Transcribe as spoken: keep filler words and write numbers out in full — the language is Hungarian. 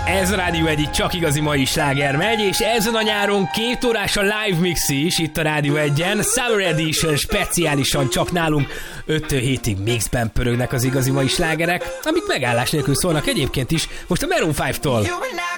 Ez a Rádió egy csak igazi mai sláger megy, és ezen a nyáron két órás a live mix is itt a Rádió egyen. Summer Edition speciálisan csak nálunk öttől hétig mixben pörögnek az igazi mai slágerek, amik megállás nélkül szólnak egyébként is, most a Maroon öttől.